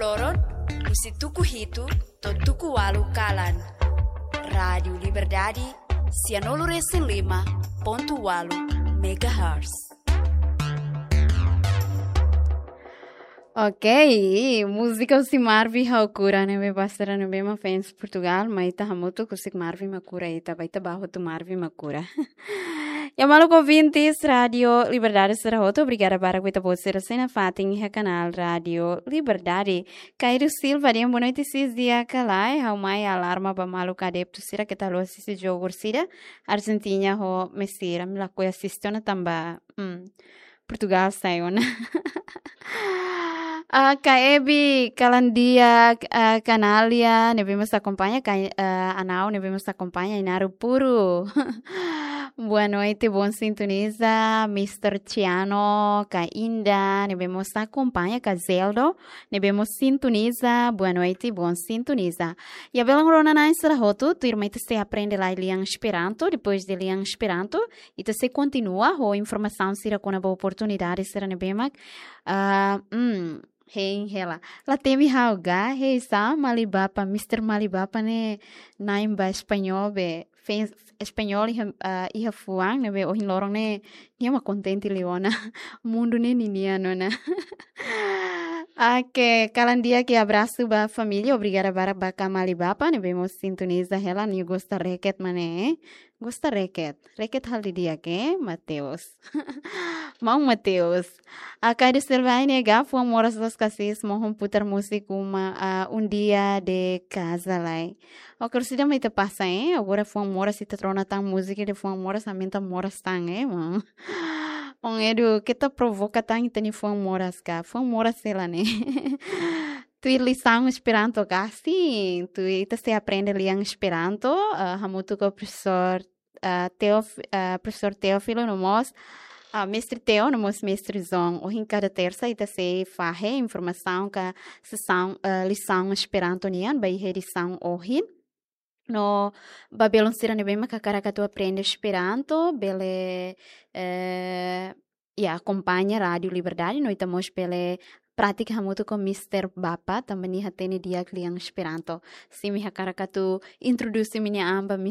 loron, usi tuku hitu, to tuku walu kalan. Rádio Liberdade, 105.8 MHz. Ok, música si Marvi haukura nebe bastara nebe ma fans Portugal, mas tá muito kusik Marvi makura ita baita baho tu Marvi makura. Ya malu ouvintes Radio Liberdade Serahoto, obrigada para que você cena fatin ha canal Radio Liberdade. Cairo Silva, boa noite 6 dia calai, how mai alarma ba malu kadep tu sira que talo assiste jogo sira. Argentina ho mesira, me la coi assistona tamba. Portugal saiu, né? Kaebi, Kalandia, Canalia, nevemos acompanha, Anau, nevemos acompanha, Inaru Puro. Boa noite, bom sintoniza, Mr. Tiano, Inda, nevemos acompanha, Zeldo, nevemos sintoniza, boa noite, bom sintoniza. E a bela rona na Serahoto, tu irmã se aprende lá em Esperanto, depois de em Esperanto, e tu se continua, a informação será com a boa oportunidade, será nebemak. Hey, hela. La temi hauga, hey sa Malibapa, Mr. Malibapa ne naimba espanhol be, espanhol iha fuang ne be ohin lorong ne niama contente leona. Mundo ne niniano na. Que calandia que abraço ba família, obrigada para baka Malibapa, ne vemos sintoniza hela ni gosta reket mane. Gosta reket hal di dia ke Mateus. Mau Mateus. Acá de Silva nega foi moras dos casis mohon putar música dia de casa lá. O que se dá passa agora foi moras se trona tão música de foi moras a menta moras tão mano. Edu que tá provoca tão tani foi moras cá. Foi moras sei lá né. Tu lição Esperanto cá sim, tu se aprende lição Esperanto, hamutu com professor professor Teófilo nomos mestre Teo nomos mestre Zong o em cada terça ita se fahe informação que sessão lição Esperanto nian bai edição ohin no babelon sira ne bema kakara tu aprende Esperanto bele acompanha Rádio Liberdade no itamos bele prática hamutu com Mr. Bapa também hatene dia kliang Esperanto. Si mi hakara katu introduce minha amba